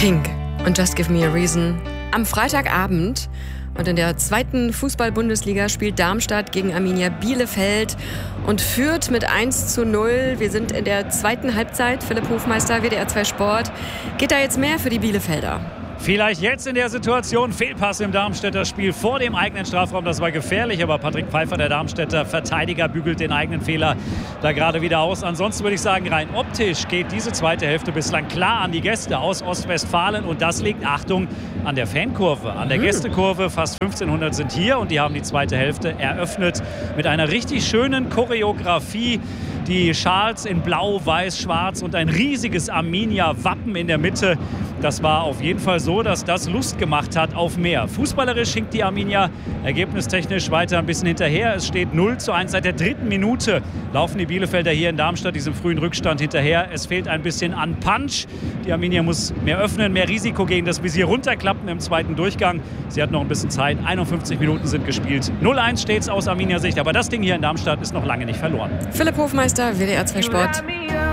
Pink und Just Give Me a Reason am Freitagabend. Und in der zweiten Fußball-Bundesliga spielt Darmstadt gegen Arminia Bielefeld und führt mit 1:0. Wir sind in der zweiten Halbzeit. Philipp Hofmeister, WDR 2 Sport. Geht da jetzt mehr für die Bielefelder? Vielleicht jetzt in der Situation, Fehlpass im Darmstädter Spiel vor dem eigenen Strafraum, das war gefährlich, aber Patrick Pfeiffer, der Darmstädter Verteidiger, bügelt den eigenen Fehler da gerade wieder aus. Ansonsten würde ich sagen, rein optisch geht diese zweite Hälfte bislang klar an die Gäste aus Ostwestfalen und das liegt, Achtung, an der Fankurve, an der Gästekurve. Fast 1500 sind hier und die haben die zweite Hälfte eröffnet mit einer richtig schönen Choreografie. Die Schals in Blau, Weiß, Schwarz und ein riesiges Arminia-Wappen in der Mitte. Das war auf jeden Fall so, dass das Lust gemacht hat auf mehr. Fußballerisch hinkt die Arminia ergebnistechnisch weiter ein bisschen hinterher. Es steht 0:1. Seit der dritten Minute laufen die Bielefelder hier in Darmstadt diesem frühen Rückstand hinterher. Es fehlt ein bisschen an Punch. Die Arminia muss mehr öffnen, mehr Risiko gehen, das Visier runterklappen im zweiten Durchgang. Sie hat noch ein bisschen Zeit. 51 Minuten sind gespielt. 0:1 steht es aus Arminia-Sicht. Aber das Ding hier in Darmstadt ist noch lange nicht verloren. Philipp Hofmeister, WDR 2 Sport.